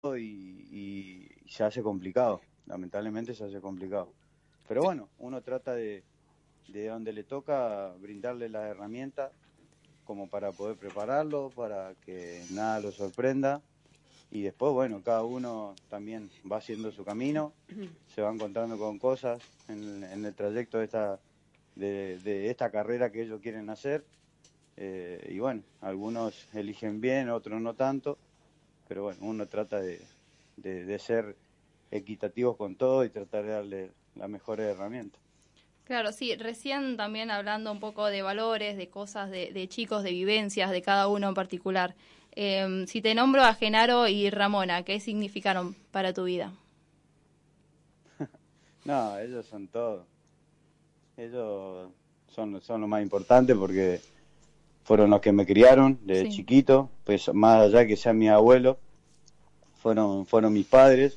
y se hace complicado, lamentablemente se hace complicado. Pero bueno, uno trata de donde le toca brindarle las herramientas como para poder prepararlo, para que nada lo sorprenda. Y después, bueno, cada uno también va haciendo su camino, se va encontrando con cosas en el trayecto de esta carrera que ellos quieren hacer. Y bueno, algunos eligen bien, otros no tanto, pero bueno, uno trata de ser equitativos con todo y tratar de darle las mejores herramientas. Claro, sí, recién también hablando un poco de valores, de cosas de chicos, de vivencias de cada uno en particular. Si te nombro a Genaro y Ramona, ¿qué significaron para tu vida? No, ellos son todo. Ellos son lo más importante porque fueron los que me criaron desde Sí, chiquito, pues más allá que sean mis abuelos, fueron mis padres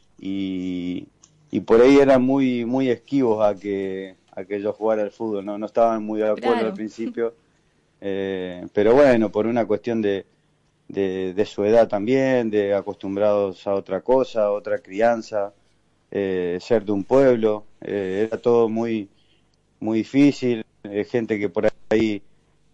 y, y por ahí eran muy esquivos a que yo jugara al fútbol, no estaban muy de acuerdo al claro. principio, pero bueno, por una cuestión de su edad también, de acostumbrados a otra cosa, a otra crianza, ser de un pueblo, era todo muy difícil, gente que por ahí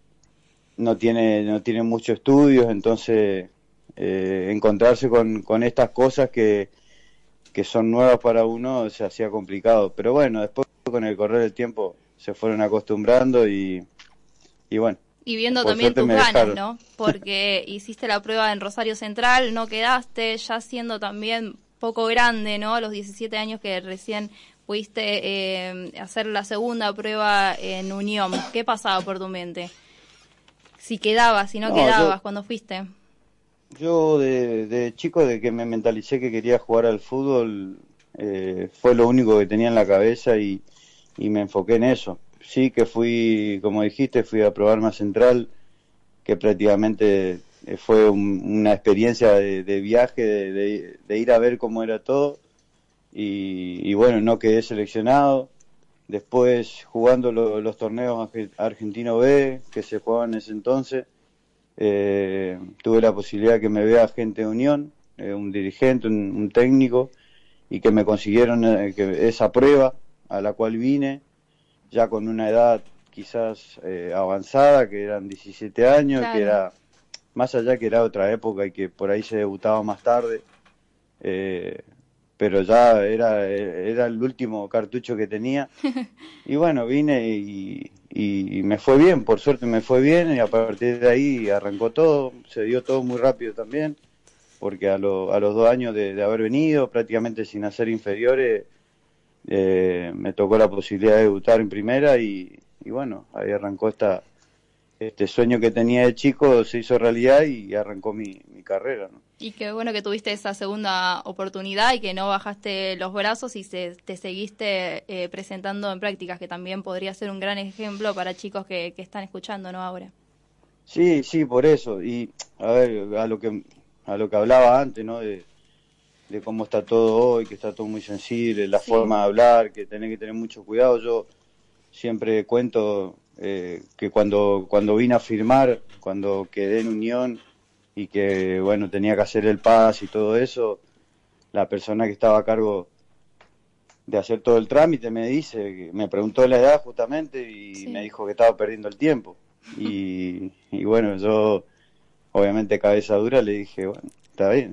no tiene muchos estudios, entonces encontrarse con estas cosas que son nuevas para uno se hacía complicado. Pero bueno, después con el correr del tiempo se fueron acostumbrando y bueno, Y viendo por también suerte tus me ganas, dejaron. ¿no? Porque hiciste la prueba en Rosario Central, no quedaste, ya siendo también poco grande, ¿no? A los 17 años que recién pudiste hacer la segunda prueba en Unión. ¿Qué pasaba por tu mente? Si quedabas, si no No, quedabas, cuando fuiste. yo de chico, de que me mentalicé que quería jugar al fútbol, fue lo único que tenía en la cabeza y me enfoqué en eso. Sí que fui, como dijiste, fui a probarme a Central, que prácticamente fue una experiencia de viaje, de ir a ver cómo era todo, y bueno, no quedé seleccionado. Después, jugando los torneos Argentino B, que se jugaban en ese entonces, tuve la posibilidad que me vea gente de Unión, un dirigente, un técnico, y que me consiguieron esa prueba a la cual vine, ya con una edad quizás avanzada, que eran 17 años, que Claro. era más allá que era otra época y que por ahí se debutaba más tarde, eh, pero ya era el último cartucho que tenía. Y bueno, vine y me fue bien, por suerte me fue bien y a partir de ahí arrancó todo, se dio todo muy rápido también, porque a los 2 años de haber venido, prácticamente sin hacer inferiores, me tocó la posibilidad de debutar en primera y bueno, ahí arrancó este sueño que tenía de chico, se hizo realidad y arrancó mi carrera, ¿no? Y qué bueno que tuviste esa segunda oportunidad y que no bajaste los brazos y te seguiste presentando en prácticas, que también podría ser un gran ejemplo para chicos que están escuchando, ¿no? Ahora. Sí, sí, por eso. Y a ver, a lo que hablaba antes, ¿no? De cómo está todo hoy, que está todo muy sensible, la Sí, forma de hablar, que tenés que tener mucho cuidado. Yo siempre cuento que cuando vine a firmar, cuando quedé en Unión y que, bueno, tenía que hacer el PAS y todo eso, la persona que estaba a cargo de hacer todo el trámite me dice, me preguntó la edad justamente y me sí. dijo que estaba perdiendo el tiempo. Y bueno, yo obviamente cabeza dura le dije, bueno, está bien,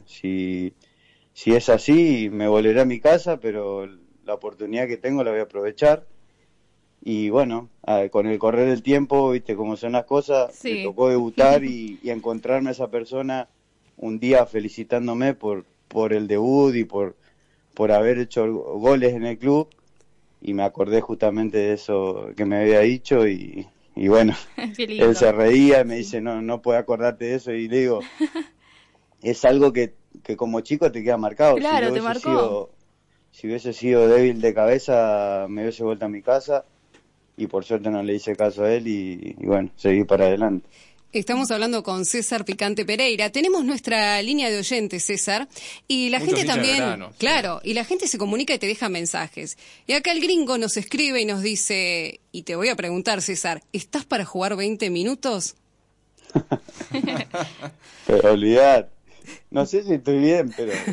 si es así me volveré a mi casa, pero la oportunidad que tengo la voy a aprovechar. Y bueno, con el correr del tiempo, viste cómo son las cosas, me Sí. tocó debutar y encontrarme a esa persona un día felicitándome por el debut y por haber hecho goles en el club y me acordé justamente de eso que me había dicho y bueno, Qué él lindo. se reía y me Sí. dice, no puedo acordarte de eso y le digo, es algo que como chico te queda marcado, Claro, te marcó. si hubiese sido débil de cabeza me hubiese vuelto a mi casa y por suerte no le hice caso a él y bueno, seguí para adelante. Estamos hablando con César Picante Pereira. Tenemos nuestra línea de oyentes, César, y la Muchos gente hinchas de también, verano, sí. claro, y la gente se comunica y te deja mensajes. Y acá el gringo nos escribe y nos dice, y te voy a preguntar, César, ¿estás para jugar 20 minutos? Pero olvidar, No sé si estoy bien, pero